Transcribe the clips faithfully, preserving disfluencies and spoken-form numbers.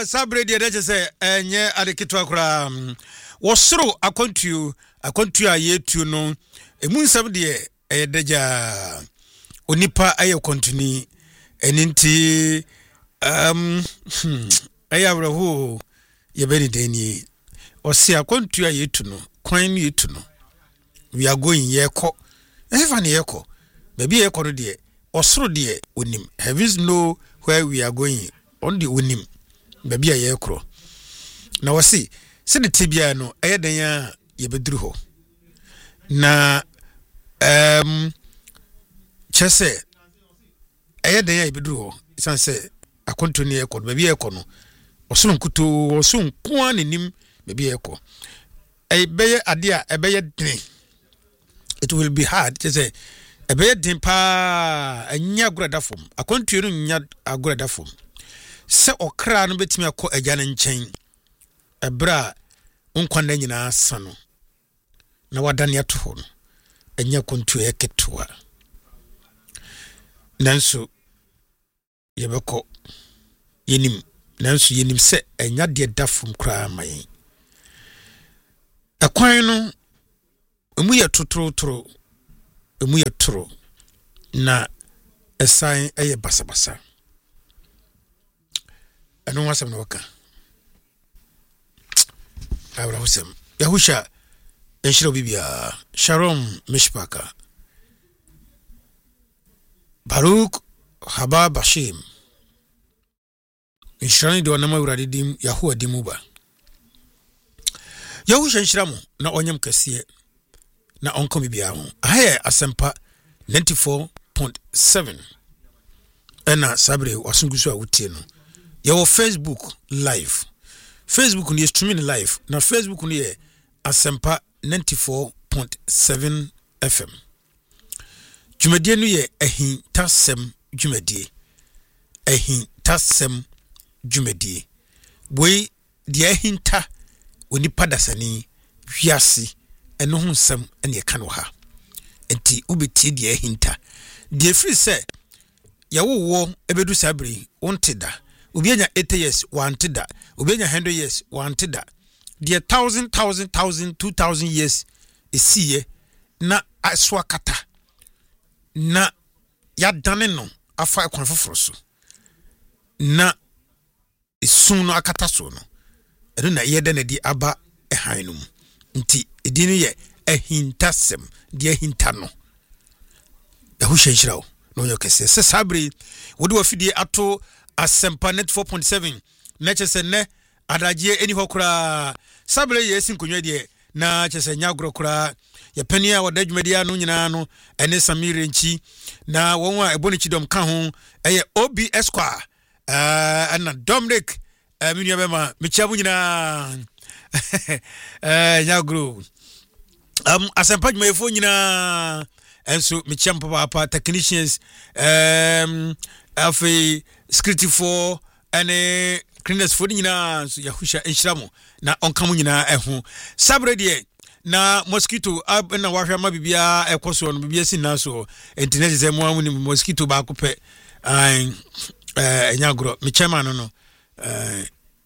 uh sabre de de say enye adeketo akura wosoro akontu akontu ayetu no emu nsam de eyedeja onipa aye kontuni eninti um ayabreho yebeni deni osi akontu ayetu no kwan yetu no we are going yeko efa ne yeko baby yeko no de osoro de onim heavens know where we are going on the onim baby yeko na wasi se de tibia no eyeden ya yebeduru ho na um chese eyeden ya yebeduru ho san se akonto ne yeko baby yeko no osoro nkuto osoro nko anim baby yeko ey beye ade a ebeye den it will be hard to say a bed din pa anya agurada fom akontu no nya agurada fom se okra no betimi akọ agya nchen ebra unkwanda nyina sano na wadane ato no anya kontu eketoa nanso yebeko yenim nanso yenim se anya de dafom kra mayen akwan no emu ya tuturuturu emu ya turu na esan eye basabasa anu wasam na waka abra husam yahusha enshiro bibia Sharon Mishpaka Baruch Haba Bashim inshirani do nama urade dim yahuwa dimuba yahusha enshiramu na onyam kasiye na onkomi biaho ahe asempa ninety-four point seven ena sabre wasungusu awutie no yawo Facebook live Facebook ni streaming live na Facebook ni ye asempa ninety-four point seven F M jumedie no ye ehin tasem jumedie ehin tasem jumedie boy die ehinta oni padasani wiase eno hu nsem ene ye kan ha enti ubetie de hinta de free say ya wo ebedu sabri wonteda obianya eighty years wanteda obianya one hundred years wanteda de thousand thousand thousand two thousand years esiye na aswa kata na ya dane no afa ekwan foforo so na isun no akata so no eno na yede na di aba ehan no mu nti edinu ye ehintasem de ehinta no ehushenshirawo no yokese se sabri wodi wafidie ato asempa net four point seven na chese ne adagie eni hokura sabri yesin konwa de na chese nyagro kura ya pania wadadwumedia no nyina no ene samire nchi na wonwa ebonichi dom ka ho eye O B Esquire eh ana Dominic eh minu bema mechabu nyina eh nyagro um asempa dwumefo nyina enso mecham papa technicians um afi script for ane cleaners for nyina so yahusha enhiramo na onkamu nyina eho sabre de na mosquito ab na wahwa ma bibia ekoso no bibia sin so internet ze mo amu ni mosquito ba ko pe ai eh nyagro mechama no no eh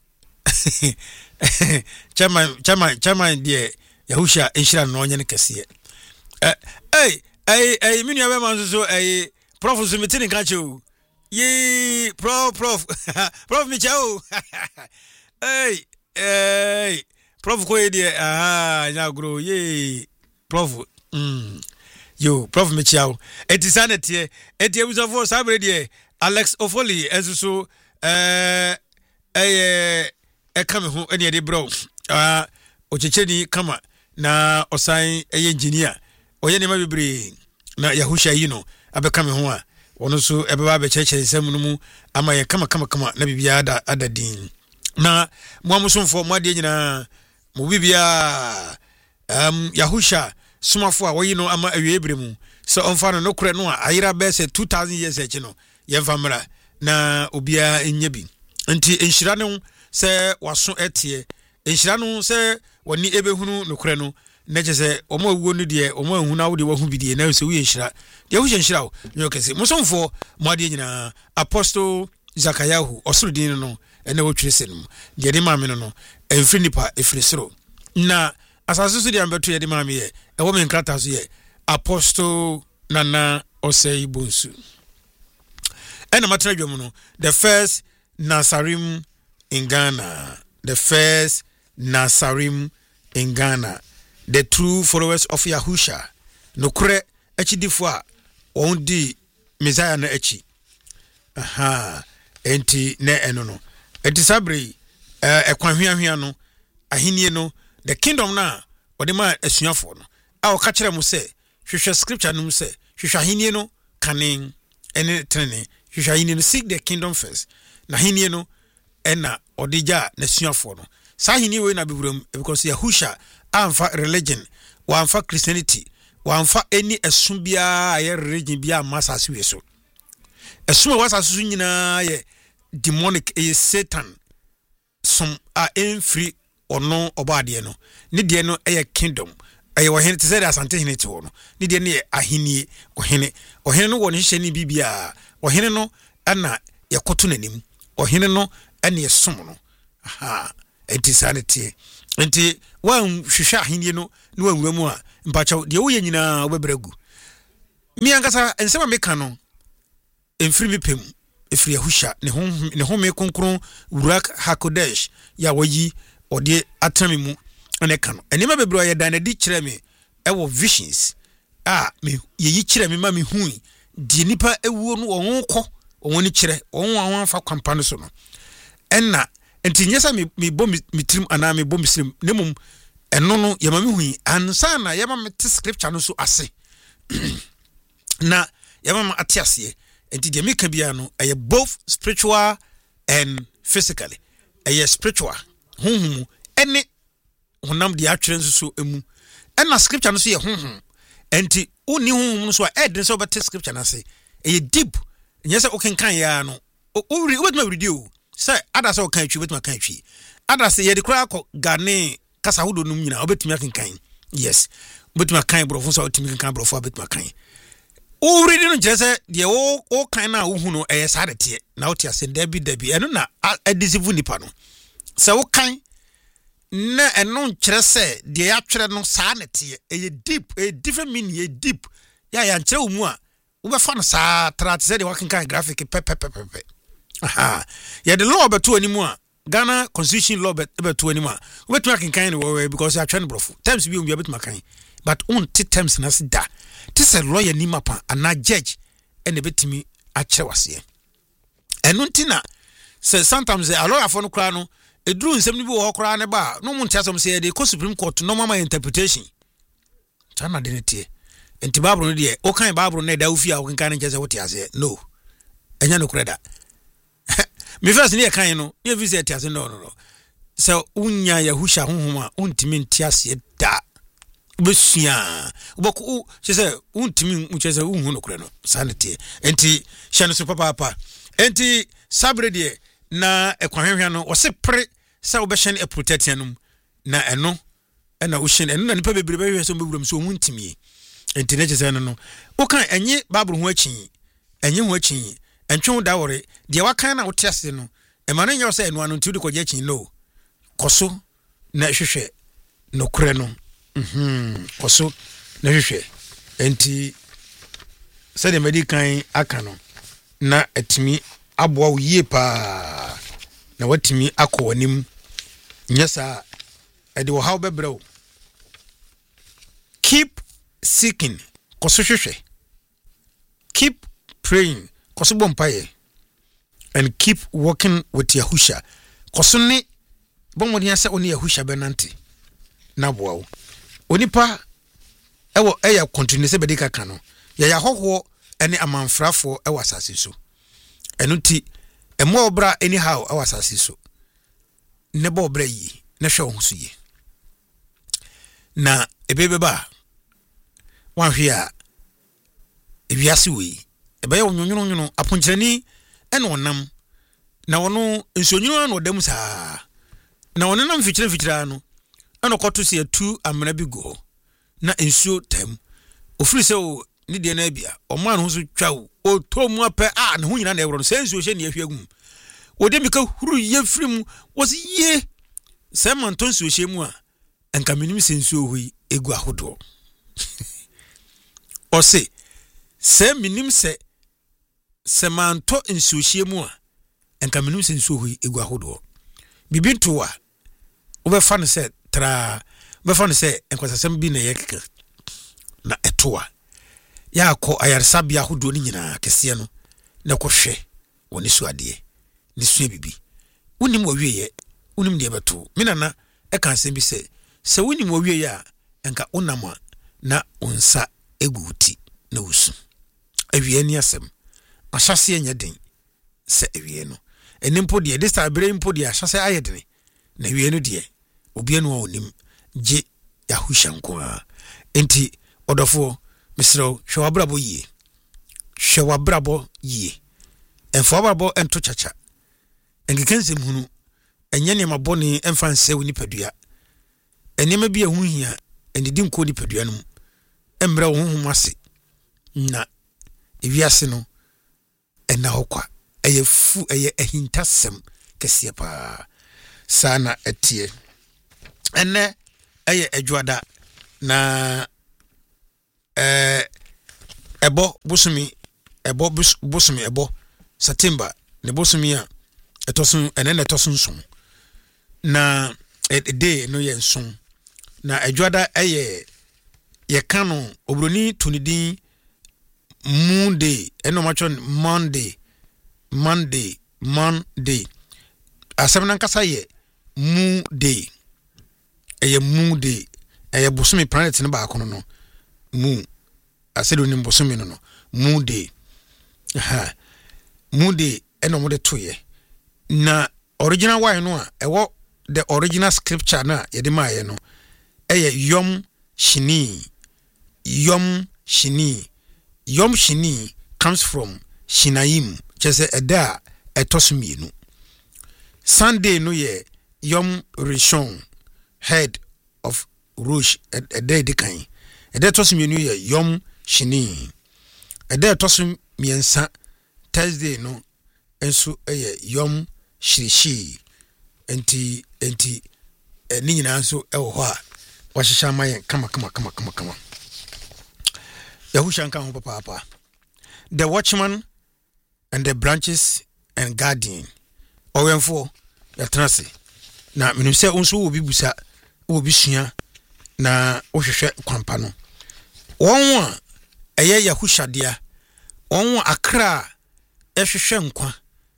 chama chama chama de yahusha enhira no onye ne kase eh eh eh eh minu ya be man so eh prof so meeting kan che ye prof prof prof mi chao eh eh prof ko ye ah nyagro ye prof mm yo prof mi chao etisanete eti ebusofo sabre de Alex Ofoli ezuso eh eh e kame ho ene de bro ah ochecheni kama na osan eye engineer oye ne mabibre na yahusha yi no abekame ho a wono so ebeba be cheche sem no mu ama ye kama kama kama na bibia ada adadin na muamusomfo muade nyina mu bibia um yahusha sumafo a woyi no ama awiebre mu so onfa no nokure no a ayira be se two thousand years echi no ye famra na obia enya bi nti enhira no se waso etie enhira no se woni ebehunu nokure no na jese omo awuo no de omo ahunu awo de wahu bi de na se wi enhira de hu enhira wo nyokese musomfo muade nyina Apostle Zakayahu osuru din no ene wo twere senum de de maame no no emfiri nipa efiri soro na asase so de ambeto ye de maame ye e wo me nkrata so ye Apostle Nana Osei Bonsu ena matera dwom no the first Nasarim in Ghana the first Nasarim in Ghana the true followers of Yahusha no kure echidifo a on di Messiah na echi aha enti na eno no enti sabre eh ekwanhweahwea no ahenie no the kingdom na ode ma asuafo no a o ka kire mu se hwehwe scripture no mu se hwehwe ahenie no kanen ene trene hwehwe ahenie no seek the kingdom first na ahenie no ena ode ja na asuafo no sa ahenie we na beburam because Yahusha amfa religion wa amfa Christianity wa amfa any esum bia ye religion bia masase we so esum wa asase so nyina ye demonic e Satan some are in free or no obade no ne de no e kingdom e wo hene te say asante hene te wo no ne de ne ahenie wo hene wo hene no wo ne hye ne bibia wo hene no ana yakoto nanim wo hene no ene yesom no aha enti sanete enti wan hwehwa ahenie no ne wanwura mu a mpachaw de wo ye nyina obebregu mi ankasa ensema meka no emfiri mi pem efiri Yahusha ne hom ne hom ekonkron Ruach Hakodesh ya wayi ode atami mu ene ka no enema bebro ye dan di kire me ewo visions a me yeyi kire me ma me hu di nipa ewuo no won kɔ won ni kire won won afa kwampa no so no enna enti nyesa me me bom mitrim ana me bom slim nemum eno no ye ma me hu ansa na ye ma me te scripture no so ase na ye ma ma ate ase enti de meka bia no eye both spiritual and physically eye spiritual honhum ene honam de atwere nso emu ena scripture no so ye honhum enti uni honhum no so e de so bete scripture na say eye deep nyese okenkan ya no o ri obetuma read o say ada say okan twi obetuma kan twi ada say ye de kra akọ gane kasa hodo num nyina obetuma akenkan yes obetuma kan brofo so obetuma kan brofo obetuma kan o read no jese de o o kan na wo hu no e sa de te na o te ase dabi dabi eno na adisivu nipa no say o kan na eno nkyere se de ya twere no sa na te e deep e different meaning e deep ya ya nkyere wo mu a wo be fa no sa tra te se de wakin kan graphic pe pe pe pe aha ya the law beto ani mu a Ghana constitution law beto ani mu a wo beto wakin kan no we because ya twere brofo terms bi o bi beto makan but on t terms na se da te se lawyer ni mapa ana judge ene betimi a kire wase eno ntina se sometimes a lawyer for no kra no edru nsem ni bi wo kra ne ba no mu ntiasom se de ko supreme court no mama interpretation tana de netie enti babro no de o kan babro na da ofi a wo kan nche se wo tiase no enya no kreda me first ni e kan no ye visit tiase no no no so unya Yahusha honhoma untimi ntiase da besia oboku chese untimi uchese unhu no kure no sanete enti hye no so papa papa enti sabre de na ekwanhwehwe no wo se pre se wo be hye no protect yanum na eno ena wo hye eno na nipa bebre be hwe so bewuram so untimi enti ne chese no no wo kan enye babro ho achi enye ho achi entwe da wore de wa kan na wo tiase no e ma no nyo se eno anu nti de koje achi no koso na hwehwe no kure no mhm koso na hwehwe enti se de medikan aka no na etimi aboa wo yie pa na watimi akọ wanim nyesa e de wo haw bebrɛw keep seeking koso hwehwe keep praying koso bompaye and keep working with Yahusha koso ne bomodi ase oni Yahusha benante na boawo onipa ewo eya continue se bedika kano ya ya hoho ene amanfrafo ewa asase so enuti emo obra anyhow ewa asase so ne bo obra yi na hwe ho so yi na ebebeba wanhwe a ewiase wi ebe ya onyonyono nyono aponkyerani ene onam na wono nsonyuno na odam saa na wono nam fikira fikira no ana koto se atu amena bi go na ensuo tem ofiri se o ni de na bia o man ho so twa o to mu apɛ a ne ho nyina na ewro no se ensuo hye ne ahwe agum ode mika huru ye firi mu was ye se manton so hye mu a enka minim sensuo hui egu ahodo o se se minim se se manto nsuo hye mu a enka minim sensuo hui egu ahodo bibi to a obe fa no se tra obe fa no se enkwasasem bi na ye keke na eto a ya ko ayarsabia ahodo ni nyina kese no na ko hwe woni so ade ni so bibi wonim wawiye wonim de beto minana e kan sem bi se se wonim wawiye a enka onama na onsa eguti na usu awie ni asem ahyase enya den se awie no enimpo de de sta bere impo de ahyase ayedene na awie no de obi anu onim je yahushanko a enti odofo misro hwabrabo yie hwabrabo yie enfo abrabo ento chacha engekensem hunu enye ne maboni emfanse woni padua enema bi ehu hia enidi nko ni padua no emra wo hu ase na ewiase no ena hokwa eye fu eye ehintasem kese pa sana etie ene eye edwada na eh ebo busumi ebo busumi ebo September ne busumi a etosun ene ne etosun so na e day no ye nson na edwada eye ye kanu obroni tunidin Monday eno machon Monday Monday Monday asem nan kasa ye Monday eye Monday eye busumi planet ne ba kono no mu asedo ni busumi no no Monday ha Monday eno mo de toye na original why no a ewo the original scripture na ye de maye no eye yom shini yom shini yom shini comes from shinaim chese eda etosumienu Sunday no ye yom rishon head of rosh eda de kan eda etosumienu ye yom shini eda etosumiensa Thursday no enso eye yom shirishi enti enti ni nyina nso ewo ho a wahihya mayen kama kama kama kama kama yahusha nka ho papa papa the watchman and the branches and guardian owenfo ya transe na menum se onso wo bibusa wo bisua na wohwehwe kwampa no won a eye yahusha dia won akra ehwehwe nkwa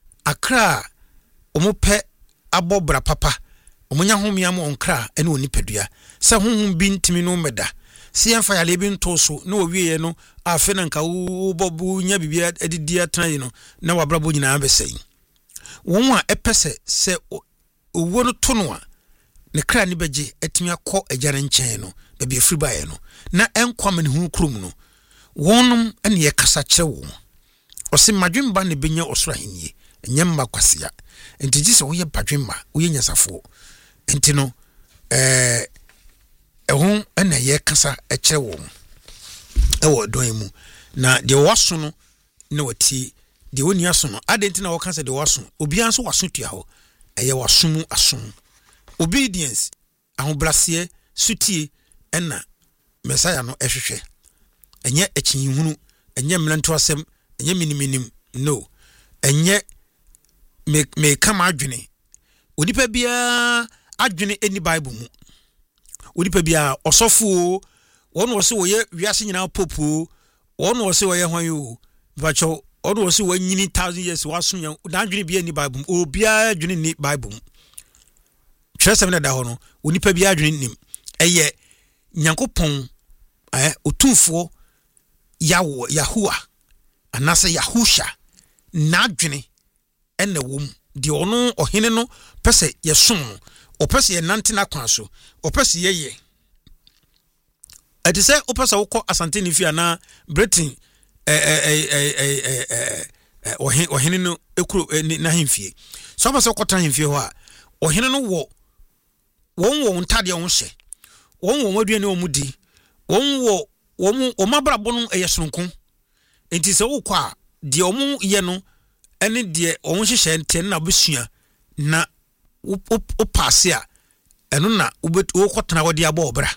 akra omope abobra papa omunya homia mo onkra ene onipadua se honhom bi ntimi no meda se yemfa yale bi ntoso na owieye no afe na nka wo bobu nya bibia adidi atran no na wabrabo nyina abesei won a epese se owo no to no a ne kra ni beje atimi akọ agare nchen no ba bi afiri bae no na enkwam ne hu krum no wonum ene ye kasa kire wo osi madwemba ne benya osoro ahenie nyemma kwasia enti gise wo ye badwemba wo ye nyasafo enti no eh ehun ena ye kasa e kire wo ewo don mu na de waso no na wati de woni aso no adenti na wo kasa de waso obi anso waso tua ho eye waso mu aso obedience ahobrase sutie ena mesaya no ehwehwe enye ekyinhunu enye mlanto asem enye miniminim no enye me me kama adwene odipa bia adwene eni bible mu odipa bia osofo won wo se wo ye wiase nyina popo won wo se wo ye hwan yo bacho won wo se wo nyini one thousand years waso nya adwene bia eni bible mu obia adwene ni bible mu twesem na da ho no odipa bia adwene nim eye nyankopon eh otumfo yawo yahua anase yahusha nadwene ene wom di ono ohene no pese yesom o pese ye nante na kwan so o pese ye ye atise o pese wokọ asante ni fia na Britain eh eh eh eh eh ohene ohene no ekuro na hemfie so pese wokọ tan hemfie ho a ohene no wo won wo ntade won hye won wo maduane wo mudi won wo won o mabrabo no eye soronko enti se wokọ a di omu ye no ene de on hyehyɛ nte na obesua na o pass a eno na wo kotena wo de aba obra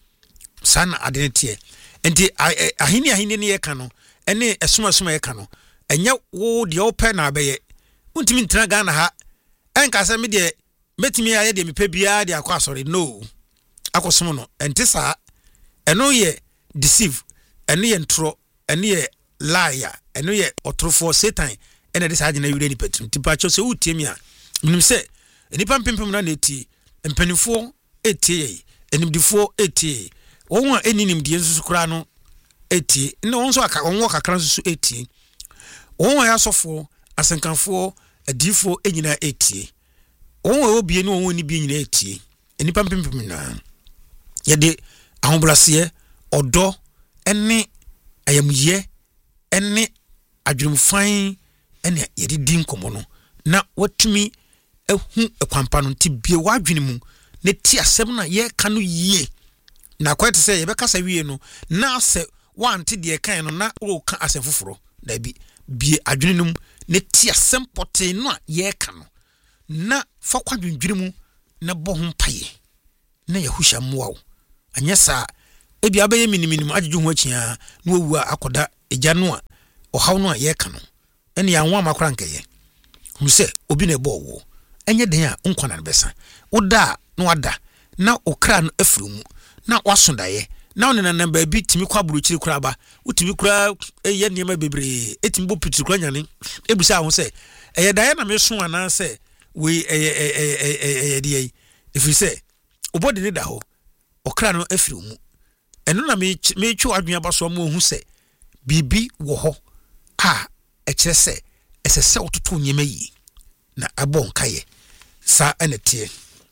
sana ade tie enti ahini ahini ne ye ka no ene esoma esoma ye ka no enya wo de ope na abaye untimi ntena Ghana ha enka se me de metimi aye de mepa bia de akwa sorry no akosom no enti sa eno ye deceive eno ye ntro eno ye liar eno ye otrofo satan ene de sa agena yure ni patim tipa cho se utiemi a minim se enipa mpempem na neti mpanifo etie enimdifo etie won a eninim die nsusu kura no etie ne won so aka won kakran nsusu etie won a yasofo asenkanfo adifo enyina etie won a obie ne won ni bi enyina etie enipa mpempem na ye de ahombrase odo ene ayamuye ene adwumfan ene ye de din komo no na watumi ehu ekwampa no ntibie wadwene mu ne ti asem na ye ka no yie na kwete se ye beka sa wie no na se wante de kan no na o ka asem foforo da bi bie adwene num ne ti asem pote no ye ka no na fa kwadwendwene mu na bo ho paye na ye husha muawo anya sa ebi abaye miniminim agyeju ho akia na owu akoda egya no a ohaw no a ye ka no ene ya nwa makora nkeye hu se obi na ebo wo enye den a nkwana no besa woda na wada na okra no afrumu na wasondaye na onena namba bi timi kwa buruchiri kura ba utimi kura eye niema bebre etimi bo pitiri kura nyane ebusa ho se eye daye na meso ana se we eye eye eye eye ifiri se obodi ne da ho okra no afrumu eno na me me twa adwua baso mo hu se bibi wo ho a ekire se esese ototo nyema yi na abon kaye sa enetie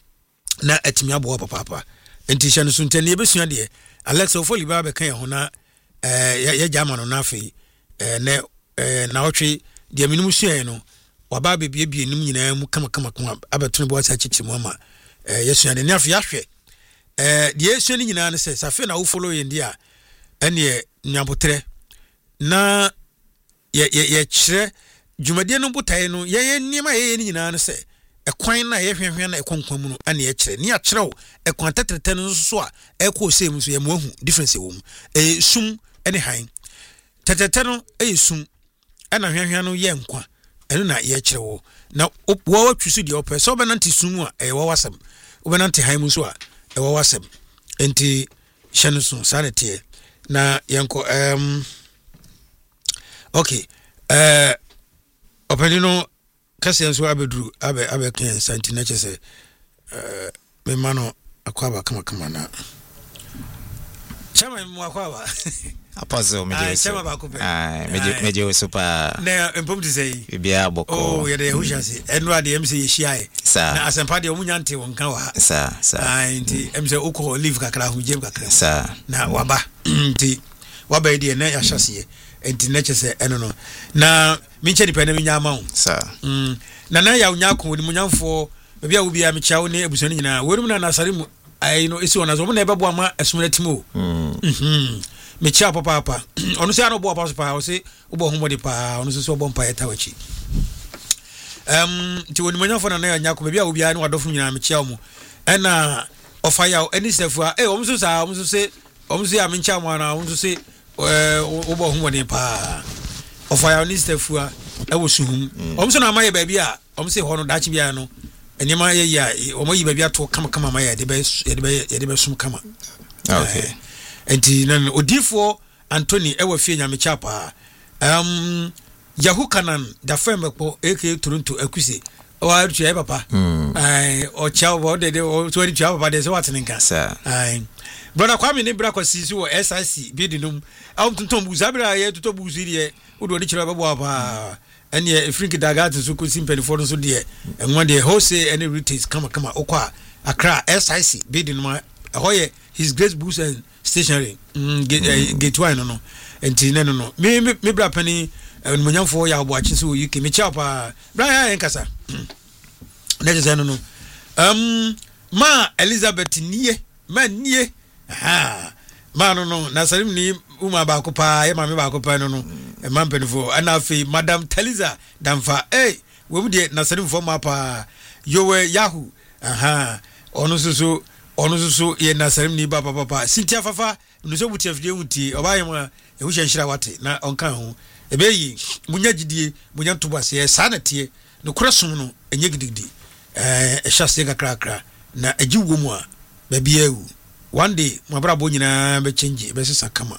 na etimi abo papa papa enti hye no so ntani ebesua de Alex Ofoli ba be kan ho na eh ye jama no na afi eh ne eh na otwe de minum sua no waba be bie bie nim nyina mu kama kama kama abetun bo asa chichi mu ama eh yesua de ne afi ahwe eh de yesua ni nyina ne se safe na wo follow ye ndia ene nyampotre na ye ye kire dwumadie no botae no ye ye niema ye ni nyina ne se ekwan na ye hwehwe na ekonkwan mu no ane ye kire ni a kirew ekwan tetetete no so a ekọ sem so ye mo hu difference wo mu eh sum ene han tetete no eh sum ana hwehwe no ye nkwa eno na ye kirew na wo watwisu de opɛ so benanti sum a eh wo wasam wo benanti han mu so a eh wo wasam enti hyɛno so sanete na yenko um okay eh openino kasi enso abedru abe abe kan santi na chese eh me mano akwaba kama kama na chama mu akwaba apazo meje chama ba kupe ah meje meje super na empom ti sei bia boko oh ye de hushase enwa de mc yehia na asempa de omunya nte wonka wa sa sa ah nti mc uko live kakra hu jem kakra sa na waba nti waba de na ya hyase enti na chese eno no na minche di pene minya ma wo sa mm na na ya unya ko ni munyamfo bia wo bia me kyawo ne ebusoni nyina worum na nasare mu ai no esi wona so mo na ebe bo ama esumratimo mhm me kya papa papa onu se ano bo papa so pa o se wo bo homode pa onu se so bo mpa yeta wachi em ti woni munyamfo na na ya nya ko bia wo bia ne wadofo nyina me kya wo ena ofa ya eni sefu a eh o mso sa o mso se o mso ya me kya mo na o mso se eh wo bo homode pa ofa ya eni sefu a e wo suhum o mso na amaye ba bia o mso ho no dachi bia no enema ye ya o mo yi ba bia to kama kama ma ya de ba de ba de ba sum kama okay enti nan odifo Anthony e wa fie nyame chapa um Yahukanan da femekpo eke Toronto akusi o artu e papa ai o chawo bo de de o so ri chawo papa de so watenenka ai brother Kwame ne bra kwasi so S I C bi dinum awum tonton bu zabra ye toto bu ziri ye udo ni chira babo apa ene e friki daga to so ko simpeli for so de enwa de wholesale any retail kama kama okwa Accra S I C bi dinum ahoye His Grace Books and Stationery mm, get uh, get one no no enti no no me me bra pani munyamfo ya abo achi so U K me cha pa bra ya enkasa na je no no um ma Elizabeth nie ma nie ha ma no no na sarim ni uma ba ko pa ye ma me ba ko pa no no e mampenfo ana afi Madam Taliza Damfa eh we mu de na sare mfo ma pa yowe Yahoo aha ono susu ono susu ye na sare ni ba papa Cynthia Fafa no so buti afide huti obaye mu e hu hyenhyira wate na onka ho ebeyi munya gidie munya ntobase e sa na tie no korasum no enye gidigidi eh e hyase kakrakra na agiwo mu a ba bia ewu one day my brother nyina be change be sesa kama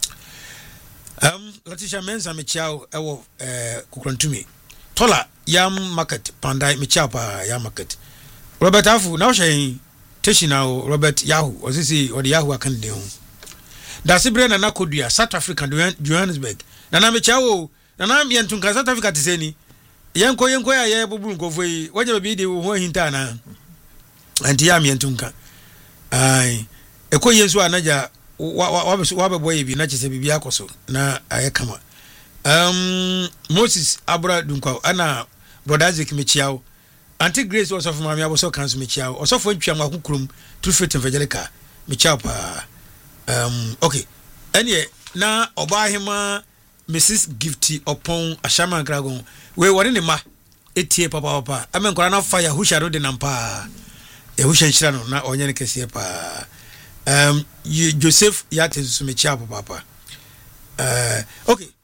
um Letitia Mensa me chiao ewo eh kukrantumi tola yam market pandai me chiao pa yam market Robert Afu na hwe teshina Robert Yahoo osisi odi Yahoo akan de ho da sibre na nakodua South Africa Johannesburg na na me chiao na na me ntunka South Africa tiseni yenko yenko ya ye bubulu nkofo yi wanya be de ho hinta na anti ya me ntunka ai eko yesu anaja wa wa wa bebo yi bi na chese bibia akoso na ayekama um Moses Abra Dunkwa ana brother Isaac mechiao Auntie Grace was of mama aboso kanso mechiao osofo ntwa makukrum True Faith Evangelical mechiao pa um okay ene na obahema Missus Gifty upon Ashama Dragon we wore ne ma etie papa papa amenkora na fire husha rode nampa e husha nchira no na onye ne kese pa um Joseph Yates Sumechia papa uh okay